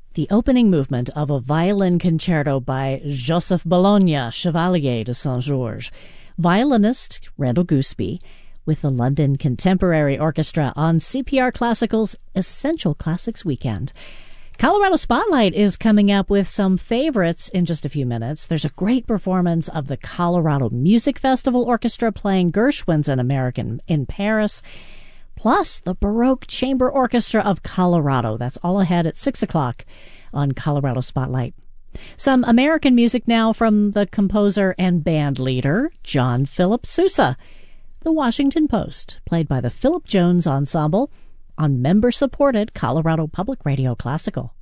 The opening movement of a violin concerto by Joseph Bologna, Chevalier de Saint-Georges, violinist Randall Gooseby, with the London Contemporary Orchestra on CPR Classical's Essential Classics Weekend. Colorado Spotlight is coming up with some favorites in just a few minutes. There's a great performance of the Colorado Music Festival Orchestra playing Gershwin's An American in Paris, plus the Baroque Chamber Orchestra of Colorado. That's all ahead at 6 o'clock on Colorado Spotlight. Some American music now from the composer and band leader, John Philip Sousa. The Washington Post, played by the Philip Jones Ensemble on member-supported Colorado Public Radio Classical.